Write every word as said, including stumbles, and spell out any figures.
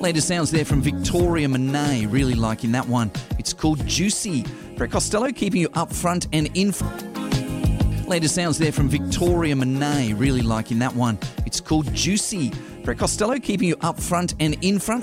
Latest sounds there from Victoria Monet, really liking that one. It's called Juicy. Brett Costello keeping you up front and in front. Latest sounds there from Victoria Monet, really liking that one. It's called Juicy. Brett Costello keeping you up front and in front.